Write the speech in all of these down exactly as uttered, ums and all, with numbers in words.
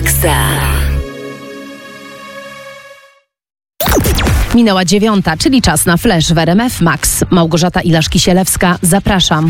Maxa. Minęła dziewiąta, czyli czas na flash w R M F Max. Małgorzata Ilarz-Kisielewska, zapraszam.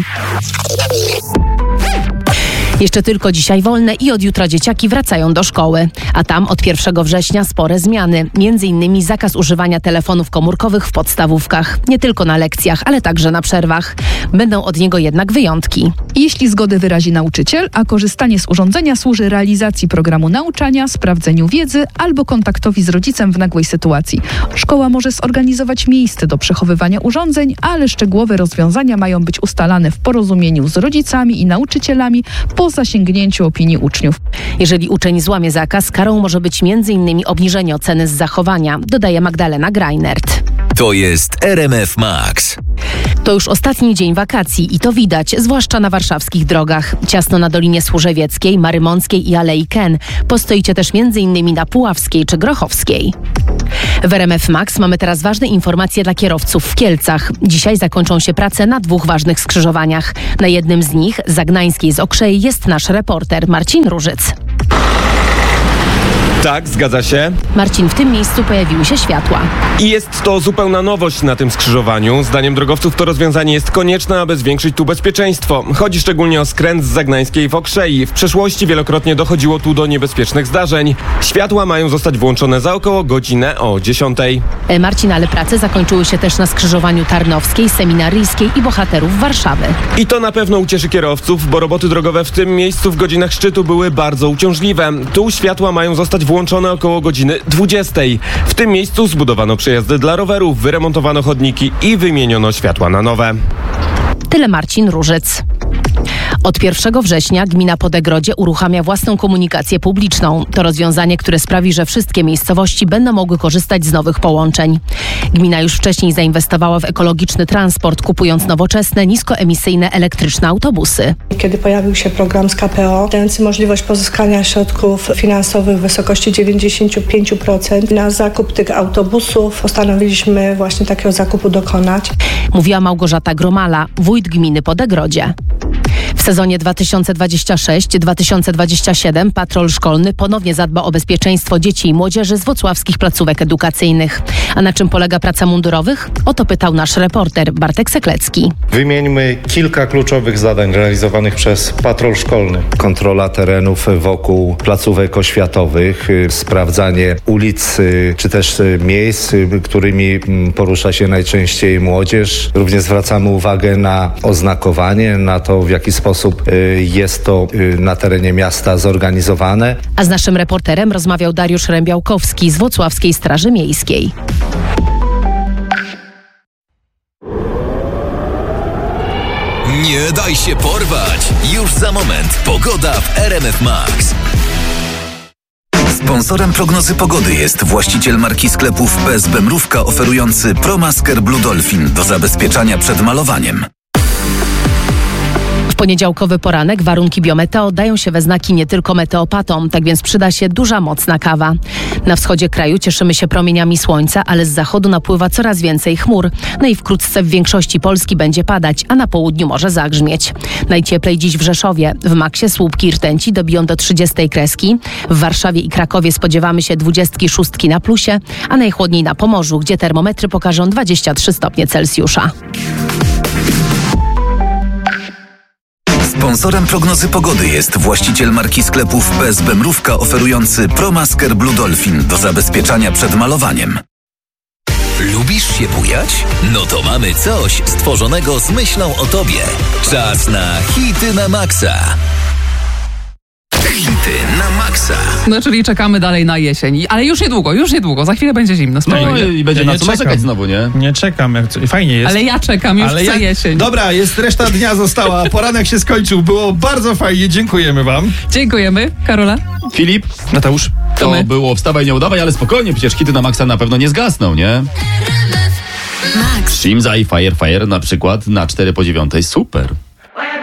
Jeszcze tylko dzisiaj wolne i od jutra dzieciaki wracają do szkoły. A tam od pierwszego września spore zmiany. Między innymi zakaz używania telefonów komórkowych w podstawówkach. Nie tylko na lekcjach, ale także na przerwach. Będą od niego jednak wyjątki. Jeśli zgodę wyrazi nauczyciel, a korzystanie z urządzenia służy realizacji programu nauczania, sprawdzeniu wiedzy albo kontaktowi z rodzicem w nagłej sytuacji. Szkoła może zorganizować miejsce do przechowywania urządzeń, ale szczegółowe rozwiązania mają być ustalane w porozumieniu z rodzicami i nauczycielami po zasięgnięciu opinii uczniów. Jeżeli uczeń złamie zakaz, karą może być między innymi obniżenie oceny z zachowania, dodaje Magdalena Grajnert. To jest R M F Max. To już ostatni dzień wakacji i to widać, zwłaszcza na warszawskich drogach. Ciasno na Dolinie Służewieckiej, Marymąckiej i Alei Ken. Postoicie też między innymi na Puławskiej czy Grochowskiej. W R M F Max mamy teraz ważne informacje dla kierowców w Kielcach. Dzisiaj zakończą się prace na dwóch ważnych skrzyżowaniach. Na jednym z nich, Zagnańskiej z Okrzei, jest nasz reporter Marcin Różyc. Tak, zgadza się. Marcin, w tym miejscu pojawiły się światła. I jest to zupełna nowość na tym skrzyżowaniu. Zdaniem drogowców to rozwiązanie jest konieczne, aby zwiększyć tu bezpieczeństwo. Chodzi szczególnie o skręt z Zagnańskiej w Okrzei. W przeszłości wielokrotnie dochodziło tu do niebezpiecznych zdarzeń. Światła mają zostać włączone za około godzinę o dziesiątej. E, Marcin, ale prace zakończyły się też na skrzyżowaniu Tarnowskiej, Seminaryjskiej i Bohaterów Warszawy. I to na pewno ucieszy kierowców, bo roboty drogowe w tym miejscu w godzinach szczytu były bardzo uciążliwe. Tu światła mają zostać włączone około godziny dwudziestej. W tym miejscu zbudowano przejazdy dla rowerów, wyremontowano chodniki i wymieniono światła na nowe. Tyle Marcin Różyc. Od pierwszego września gmina Podegrodzie uruchamia własną komunikację publiczną. To rozwiązanie, które sprawi, że wszystkie miejscowości będą mogły korzystać z nowych połączeń. Gmina już wcześniej zainwestowała w ekologiczny transport, kupując nowoczesne, niskoemisyjne elektryczne autobusy. Kiedy pojawił się program z K P O, dający możliwość pozyskania środków finansowych w wysokości dziewięćdziesiąt pięć procent na zakup tych autobusów, postanowiliśmy właśnie takiego zakupu dokonać. Mówiła Małgorzata Gromala, wójt gminy Podegrodzie. W sezonie dwa tysiące dwudziestym szóstym dwa tysiące dwudziestym siódmym patrol szkolny ponownie zadba o bezpieczeństwo dzieci i młodzieży z włocławskich placówek edukacyjnych. A na czym polega praca mundurowych? O to pytał nasz reporter Bartek Seklecki. Wymieńmy kilka kluczowych zadań realizowanych przez patrol szkolny. Kontrola terenów wokół placówek oświatowych, sprawdzanie ulic czy też miejsc, którymi porusza się najczęściej młodzież. Również zwracamy uwagę na oznakowanie, na to, w jaki sposób jest to na terenie miasta zorganizowane. A z naszym reporterem rozmawiał Dariusz Rębiałkowski z Włocławskiej Straży Miejskiej. Nie daj się porwać! Już za moment pogoda w R M F Max. Sponsorem prognozy pogody jest właściciel marki sklepów P S B Mrówka oferujący ProMasker Blue Dolphin do zabezpieczania przed malowaniem. W poniedziałkowy poranek warunki biometeo dają się we znaki nie tylko meteopatom, tak więc przyda się duża, mocna kawa. Na wschodzie kraju cieszymy się promieniami słońca, ale z zachodu napływa coraz więcej chmur. No i wkrótce w większości Polski będzie padać, a na południu może zagrzmieć. Najcieplej dziś w Rzeszowie. W Maksie słupki rtęci dobiją do trzydziestej kreski. W Warszawie i Krakowie spodziewamy się dwudziestki szóstki na plusie, a najchłodniej na Pomorzu, gdzie termometry pokażą dwadzieścia trzy stopnie Celsjusza. Sponsorem prognozy pogody jest właściciel marki sklepów P S B Mrówka oferujący ProMasker Blue Dolphin do zabezpieczania przed malowaniem. Lubisz się bujać? No to mamy coś stworzonego z myślą o tobie. Czas na hity na maksa. Hity na maksa. No czyli czekamy dalej na jesień. Ale już niedługo, już niedługo. Za chwilę będzie zimno. No spokojnie. i będzie ja na co narzekać znowu, nie? Nie czekam, jak to, fajnie jest. Ale ja czekam, już Ale chcę ja... jesień. Dobra, jest reszta dnia została, poranek się skończył, było bardzo fajnie, dziękujemy wam. Dziękujemy. Karola? Filip? Nateusz? To, to było wstawaj, nie udawaj, ale spokojnie, przecież hity na maksa na pewno nie zgasną, nie? Max. Shimza i Fire Fire na przykład na cztery po dziewiątej, super.